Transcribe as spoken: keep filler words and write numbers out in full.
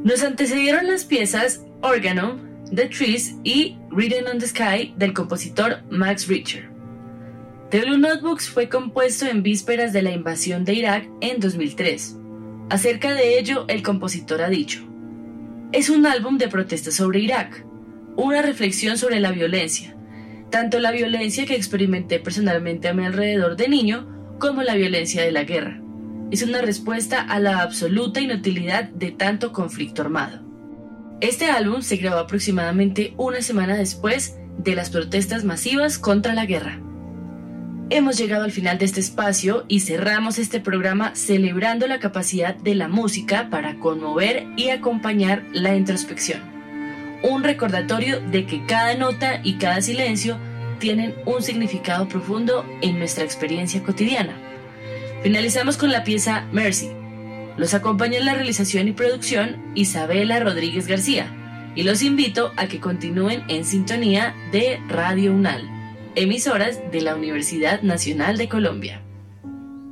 Nos antecedieron las piezas Organum, The Trees y Written on the Sky del compositor Max Richter. The Blue Notebooks fue compuesto en vísperas de la invasión de Irak en dos mil tres. Acerca de ello, el compositor ha dicho: es un álbum de protesta sobre Irak, una reflexión sobre la violencia, tanto la violencia que experimenté personalmente a mi alrededor de niño, como la violencia de la guerra. Es una respuesta a la absoluta inutilidad de tanto conflicto armado. Este álbum se grabó aproximadamente una semana después de las protestas masivas contra la guerra. Hemos llegado al final de este espacio y cerramos este programa celebrando la capacidad de la música para conmover y acompañar la introspección. Un recordatorio de que cada nota y cada silencio tienen un significado profundo en nuestra experiencia cotidiana. Finalizamos con la pieza Mercy. Los acompaña en la realización y producción Isabela Rodríguez García y los invito a que continúen en sintonía de Radio UNAL, emisoras de la Universidad Nacional de Colombia.